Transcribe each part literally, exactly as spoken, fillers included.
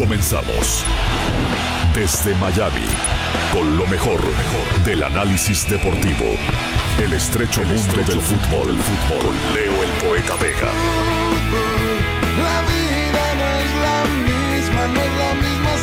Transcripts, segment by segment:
Comenzamos desde Miami con lo mejor, mejor del análisis deportivo. El estrecho mundo del fútbol, el fútbol. Leo el Poeta Vega. La vida no es la misma, no es la misma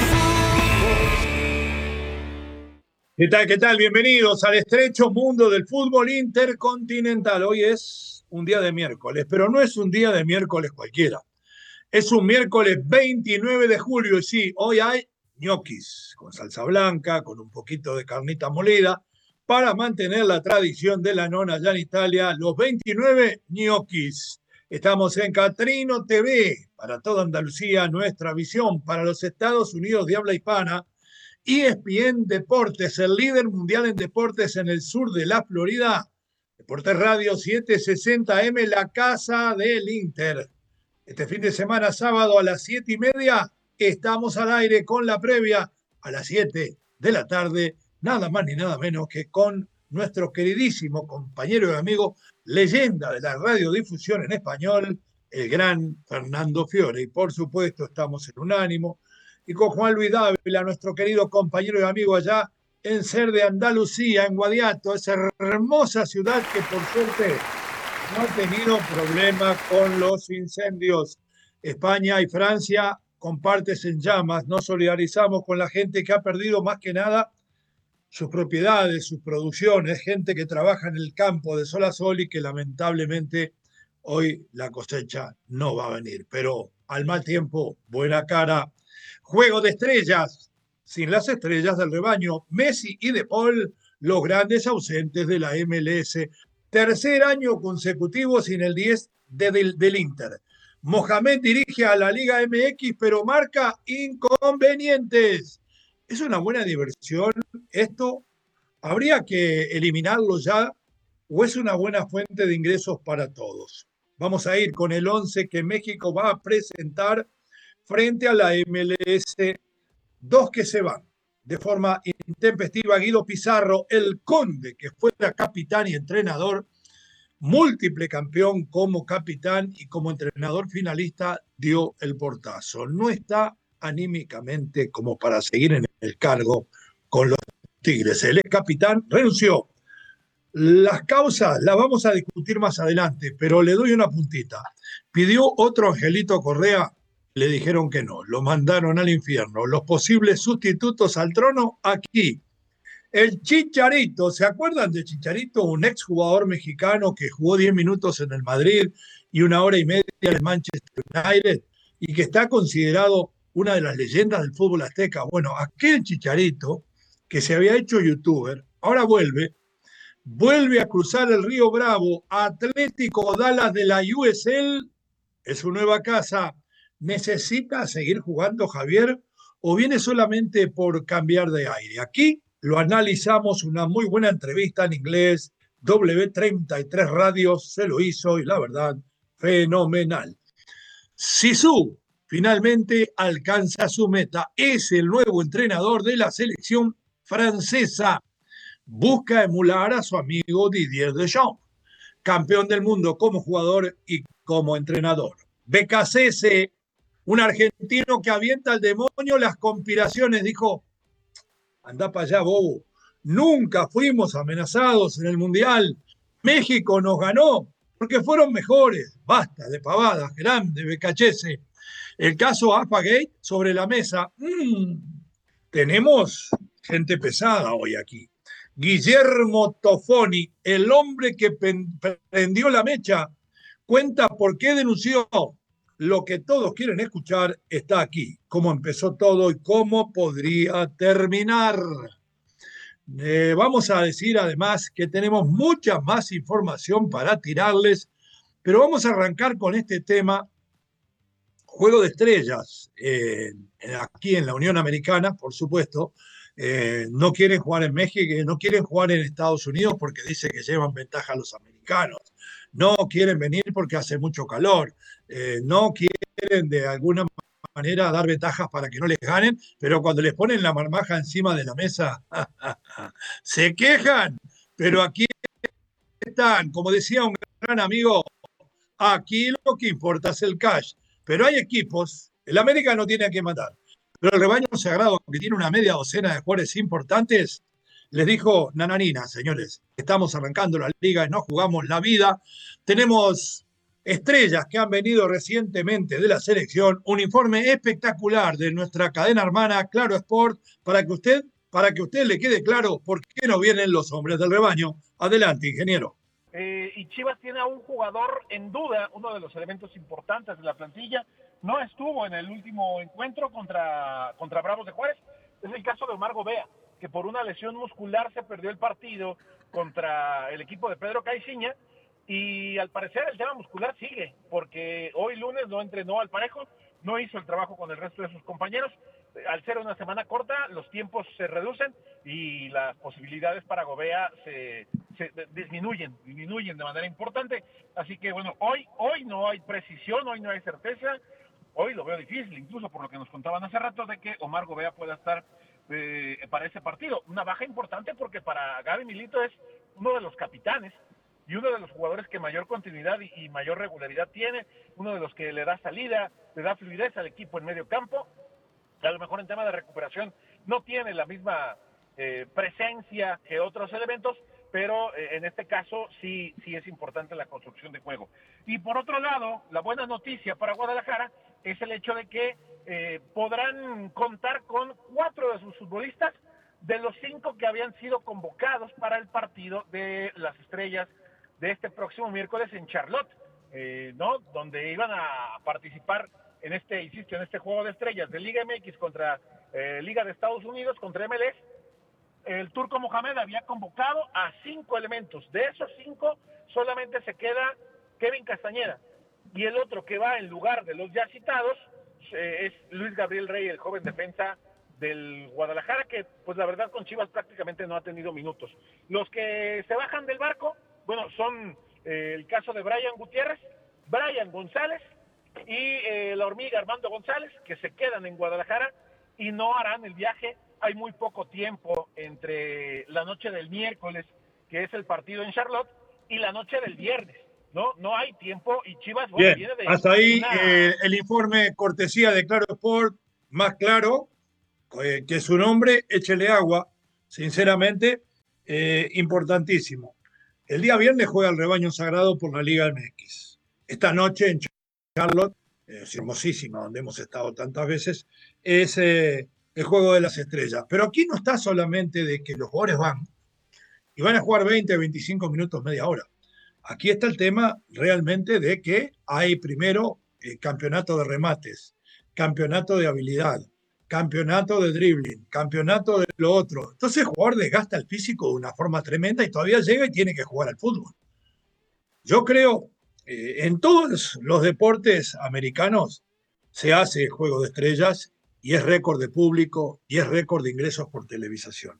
sin fútbol. ¿Qué tal, qué tal? Bienvenidos al estrecho mundo del fútbol intercontinental. Hoy es un día de miércoles, pero no es un día de miércoles cualquiera. Es un miércoles veintinueve de julio y sí, hoy hay ñoquis con salsa blanca, con un poquito de carnita molida, para mantener la tradición de la nona allá en Italia, los veintinueve ñoquis. Estamos en Catrino T V, para toda Andalucía, nuestra visión para los Estados Unidos de habla hispana. E S P N Deportes, el líder mundial en deportes en el sur de la Florida. Deportes Radio setecientos sesenta eme, la casa del Inter. Este fin de semana, sábado a las siete y media, estamos al aire con la previa a las siete de la tarde, nada más ni nada menos que con nuestro queridísimo compañero y amigo, leyenda de la radiodifusión en español, el gran Fernando Fiore. Y por supuesto estamos en Unánimo y con Juan Luis Dávila, nuestro querido compañero y amigo allá en Ser de Andalucía, en Guadiato, esa hermosa ciudad que por suerte no ha tenido problema con los incendios. España y Francia compartes en llamas. Nos solidarizamos con la gente que ha perdido más que nada sus propiedades, sus producciones, gente que trabaja en el campo de sol a sol y que lamentablemente hoy la cosecha no va a venir. Pero al mal tiempo, buena cara. Juego de estrellas. Sin las estrellas del rebaño, Messi y De Paul, los grandes ausentes de la eme ele ese. Tercer año consecutivo sin el diez de, del, del Inter. Mohamed dirige a la Liga eme equis, pero marca inconvenientes. ¿Es una buena diversión esto? ¿Habría que eliminarlo ya o es una buena fuente de ingresos para todos? Vamos a ir con el once que México va a presentar frente a la eme ele ese. Dos que se van de forma intempestiva: Guido Pizarro, el Conde, que fuera capitán y entrenador, múltiple campeón como capitán y como entrenador finalista, dio el portazo. No está anímicamente como para seguir en el cargo con los Tigres. El ex capitán renunció. Las causas las vamos a discutir más adelante, pero le doy una puntita. Pidió otro Angelito Correa. Le dijeron que no, lo mandaron al infierno. Los posibles sustitutos al trono, aquí. El Chicharito, ¿se acuerdan de Chicharito? Un exjugador mexicano que jugó diez minutos en el Madrid y una hora y media en el Manchester United y que está considerado una de las leyendas del fútbol azteca. Bueno, aquel Chicharito que se había hecho youtuber, ahora vuelve, vuelve a cruzar el Río Bravo. Atlético Dallas de la U S L es su nueva casa. ¿Necesita seguir jugando Javier o viene solamente por cambiar de aire? Aquí lo analizamos, una muy buena entrevista en inglés, doble u treinta y tres Radios se lo hizo y la verdad, fenomenal. Zizou finalmente alcanza su meta, es el nuevo entrenador de la selección francesa. Busca emular a su amigo Didier Deschamps, campeón del mundo como jugador y como entrenador. Becasese, un argentino que avienta al demonio las conspiraciones, dijo: anda para allá, bobo. Nunca fuimos amenazados en el Mundial. México nos ganó porque fueron mejores. Basta de pavadas, grande, Becachese. El caso AFA-Gate sobre la mesa. Mm, tenemos gente pesada hoy aquí. Guillermo Tofoni, el hombre que prendió la mecha, cuenta por qué denunció. Lo que todos quieren escuchar está aquí. Cómo empezó todo y cómo podría terminar. Eh, vamos a decir además que tenemos mucha más información para tirarles, pero vamos a arrancar con este tema. Juego de estrellas. Eh, aquí en la Unión Americana, por supuesto. Eh, no quieren jugar en México, no quieren jugar en Estados Unidos porque dice que llevan ventaja a los americanos. No quieren venir porque hace mucho calor, eh, no quieren de alguna manera dar ventajas para que no les ganen, pero cuando les ponen la marmaja encima de la mesa, se quejan, pero aquí están, como decía un gran amigo, aquí lo que importa es el cash, pero hay equipos El América no tiene a qué matar. Pero el rebaño sagrado, que tiene una media docena de jugadores importantes, les dijo, nananina, señores, estamos arrancando la liga y no jugamos la vida. Tenemos estrellas que han venido recientemente de la selección, un informe espectacular de nuestra cadena hermana Claro Sport, para que usted, para que usted le quede claro por qué no vienen los hombres del rebaño. Adelante, ingeniero. Eh, y Chivas tiene a un jugador en duda, uno de los elementos importantes de la plantilla. No estuvo en el último encuentro contra, contra Bravos de Juárez. Es el caso de Omar Gobea, que por una lesión muscular se perdió el partido contra el equipo de Pedro Caixinha, y al parecer el tema muscular sigue, porque hoy lunes no entrenó al parejo, no hizo el trabajo con el resto de sus compañeros. Al ser una semana corta, los tiempos se reducen y las posibilidades para Gobea se, se disminuyen, disminuyen de manera importante. Así que bueno, hoy, hoy no hay precisión, hoy no hay certeza, hoy lo veo difícil, incluso por lo que nos contaban hace rato de que Omar Gobea pueda estar eh, para ese partido. Una baja importante porque para Gaby Milito es uno de los capitanes y uno de los jugadores que mayor continuidad y, y mayor regularidad tiene, uno de los que le da salida, le da fluidez al equipo en medio campo. A lo mejor en tema de recuperación no tiene la misma eh, presencia que otros elementos, pero eh, en este caso sí, sí es importante la construcción de juego. Y por otro lado, la buena noticia para Guadalajara es el hecho de que eh, podrán contar con cuatro de sus futbolistas de los cinco que habían sido convocados para el partido de las Estrellas de este próximo miércoles en Charlotte, eh, ¿no? Donde iban a participar en este, insisto, en este juego de estrellas de Liga M X contra eh, Liga de Estados Unidos, contra M L S. El Turco Mohamed había convocado a cinco elementos. De esos cinco, solamente se queda Kevin Castañeda. Y el otro que va en lugar de los ya citados eh, es Luis Gabriel Rey, el joven defensa del Guadalajara, que pues la verdad con Chivas prácticamente no ha tenido minutos. Los que se bajan del barco, bueno, son eh, el caso de Brian Gutiérrez, Brian González, y eh, la hormiga Armando González, que se quedan en Guadalajara y no harán el viaje. Hay muy poco tiempo entre la noche del miércoles, que es el partido en Charlotte, y la noche del viernes, ¿no? No hay tiempo y Chivas, bueno, Bien, viene de hasta ahí una... eh, el informe cortesía de Claro Sport, más claro eh, que su nombre, échele agua, sinceramente, eh, importantísimo. El día viernes juega el rebaño sagrado por la Liga M X. Esta noche en Charlotte, eh, es hermosísima, donde hemos estado tantas veces, es eh, el juego de las estrellas. Pero aquí no está solamente de que los jugadores van y van a jugar veinte, veinticinco minutos, media hora. Aquí está el tema realmente de que hay primero eh, campeonato de remates, campeonato de habilidad, campeonato de dribbling, campeonato de lo otro. Entonces el jugador desgasta el físico de una forma tremenda y todavía llega y tiene que jugar al fútbol. Yo creo Eh, en todos los deportes americanos se hace juego de estrellas y es récord de público y es récord de ingresos por televisación.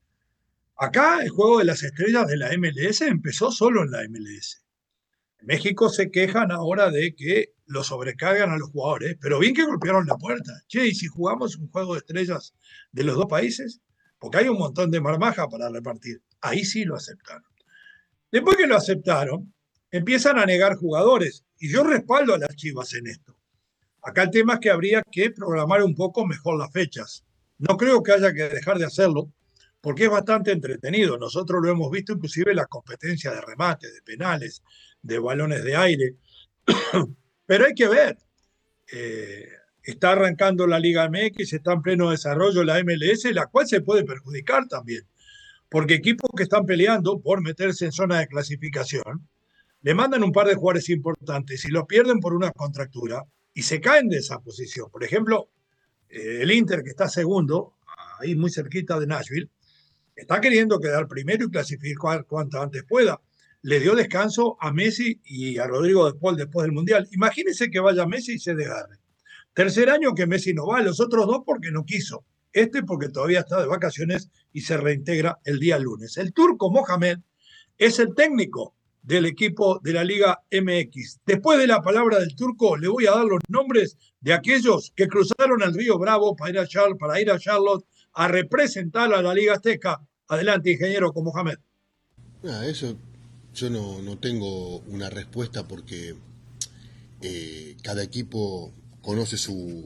Acá el juego de las estrellas de la M L S empezó solo en la M L S. En México se quejan ahora de que lo sobrecargan a los jugadores, pero bien que golpearon la puerta. Che, ¿y si jugamos un juego de estrellas de los dos países? Porque hay un montón de marmaja para repartir. Ahí sí lo aceptaron. Después que lo aceptaron, empiezan a negar jugadores. Y yo respaldo a las Chivas en esto. Acá el tema es que habría que programar un poco mejor las fechas. No creo que haya que dejar de hacerlo, porque es bastante entretenido. Nosotros lo hemos visto inclusive en las competencias de remate, de penales, de balones de aire. Pero hay que ver. Eh, está arrancando la Liga M X, está en pleno desarrollo la M L S, la cual se puede perjudicar también. Porque equipos que están peleando por meterse en zona de clasificación le mandan un par de jugadores importantes y los pierden por una contractura y se caen de esa posición. Por ejemplo, eh, el Inter, que está segundo, ahí muy cerquita de Nashville, está queriendo quedar primero y clasificar cuanto antes pueda. Le dio descanso a Messi y a Rodrigo de Paul después del Mundial. Imagínense que vaya Messi y se desgarre. Tercer año que Messi no va, los otros dos porque no quiso. Este porque todavía está de vacaciones y se reintegra el día lunes. El turco Mohamed es el técnico del equipo de la Liga M X. Después de la palabra del turco, le voy a dar los nombres de aquellos que cruzaron el río Bravo para ir a, Char- para ir a Charlotte a representar a la Liga Azteca. Adelante, ingeniero con Mohamed. Ah, eso yo no, no tengo una respuesta porque eh, cada equipo conoce su,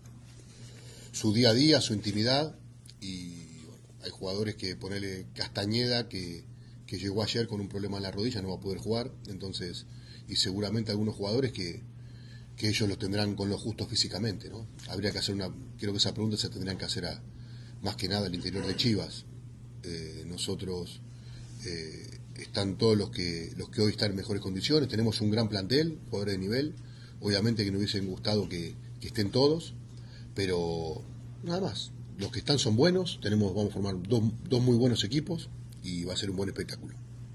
su día a día, su intimidad, y bueno, hay jugadores que ponele Castañeda, que, que llegó ayer con un problema en la rodilla, no va a poder jugar, entonces, y seguramente algunos jugadores que, que ellos los tendrán con lo justo físicamente, ¿no? Habría que hacer una, creo que esa pregunta se tendrían que hacer a, más que nada al interior de Chivas. Eh, nosotros eh, están todos los que los que hoy están en mejores condiciones, tenemos un gran plantel, jugadores de nivel, obviamente que nos hubiesen gustado que, que estén todos, pero nada más, los que están son buenos, tenemos, vamos a formar dos, dos muy buenos equipos y va a ser un buen espectáculo.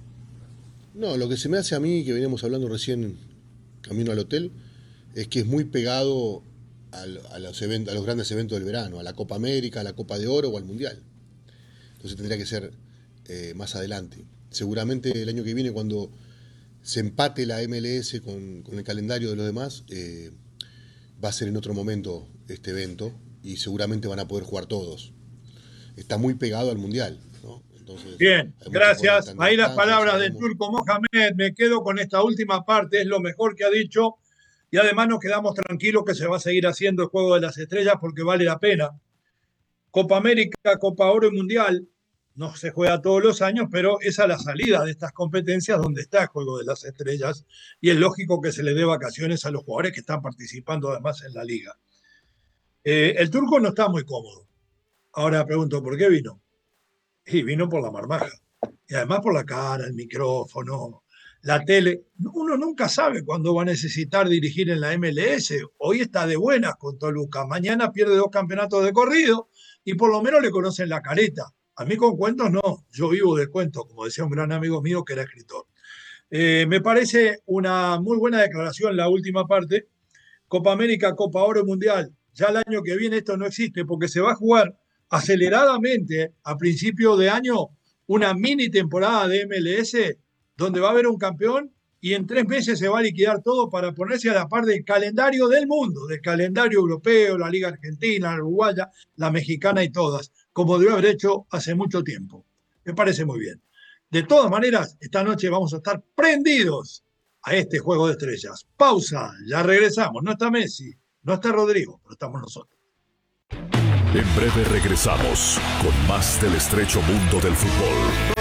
No, lo que se me hace a mí, que veníamos hablando recién camino al hotel, es que es muy pegado al, a, los eventos, a los grandes eventos del verano, a la Copa América, a la Copa de Oro o al Mundial. Entonces tendría que ser eh, más adelante. Seguramente el año que viene, cuando se empate la M L S con, con el calendario de los demás, eh, va a ser en otro momento este evento y seguramente van a poder jugar todos. Está muy pegado al Mundial, ¿no? Entonces, bien, gracias. Ahí las palabras del Turco Mohamed. Me quedo con esta última parte, es lo mejor que ha dicho. Y además nos quedamos tranquilos que se va a seguir haciendo el Juego de las Estrellas porque vale la pena. Copa América, Copa Oro y Mundial no se juega todos los años, pero es a la salida de estas competencias donde está el Juego de las Estrellas y es lógico que se le dé vacaciones a los jugadores que están participando además en la liga. Eh, el Turco no está muy cómodo. Ahora pregunto, ¿por qué vino? Y vino por la marmaja. Y además por la cara, el micrófono, la tele. Uno nunca sabe cuándo va a necesitar dirigir en la M L S. Hoy está de buenas con Toluca. Mañana pierde dos campeonatos de corrido y por lo menos le conocen la careta. A mí con cuentos no. Yo vivo de cuentos, como decía un gran amigo mío que era escritor. Eh, me parece una muy buena declaración la última parte. Copa América, Copa Oro Mundial. Ya el año que viene esto no existe porque se va a jugar aceleradamente a principio de año una mini temporada de M L S donde va a haber un campeón y en tres meses se va a liquidar todo para ponerse a la par del calendario del mundo, del calendario europeo, la Liga Argentina, la Uruguaya, la Mexicana y todas, como debe haber hecho hace mucho tiempo. Me parece muy bien. De todas maneras, esta noche vamos a estar prendidos a este Juego de Estrellas. Pausa, ya regresamos. No está Messi, no está Rodrigo, pero estamos nosotros. En breve regresamos con más del estrecho mundo del fútbol.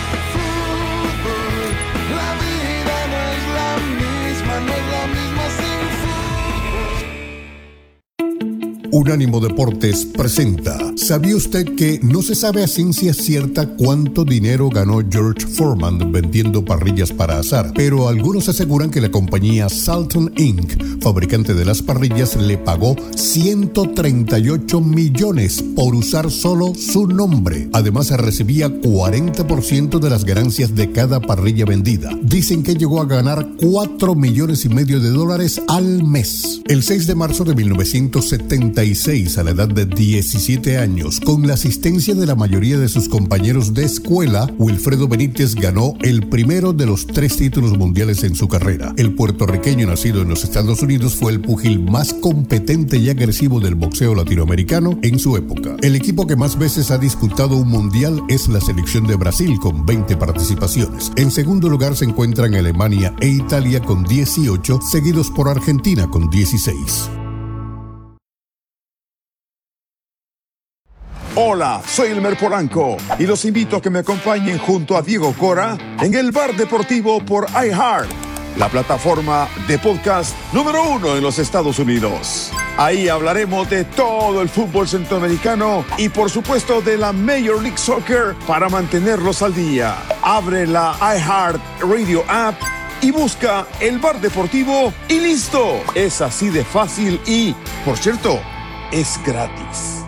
La vida no es la misma, no es la misma sin fútbol. Unánimo Deportes presenta. ¿Sabía usted que no se sabe a ciencia cierta cuánto dinero ganó George Foreman vendiendo parrillas para asar? Pero algunos aseguran que la compañía Salton incorporated, fabricante de las parrillas, le pagó ciento treinta y ocho millones por usar solo su nombre. Además, recibía cuarenta por ciento de las ganancias de cada parrilla vendida. Dicen que llegó a ganar cuatro millones y medio de dólares al mes. El seis de marzo de mil novecientos setenta y seis, a la edad de diecisiete años, con la asistencia de la mayoría de sus compañeros de escuela, Wilfredo Benítez ganó el primero de los tres títulos mundiales en su carrera. El puertorriqueño nacido en los Estados Unidos fue el púgil más competente y agresivo del boxeo latinoamericano en su época. El equipo que más veces ha disputado un mundial es la selección de Brasil, con veinte participaciones. En segundo lugar se encuentran Alemania e Italia con dieciocho, seguidos por Argentina con dieciséis. Hola, soy Elmer Polanco y los invito a que me acompañen junto a Diego Cora en el Bar Deportivo por iHeart, la plataforma de podcast número uno en los Estados Unidos. Ahí hablaremos de todo el fútbol centroamericano y por supuesto de la Major League Soccer para mantenerlos al día. Abre la iHeart Radio App y busca el Bar Deportivo y listo. Es así de fácil y, por cierto, es gratis.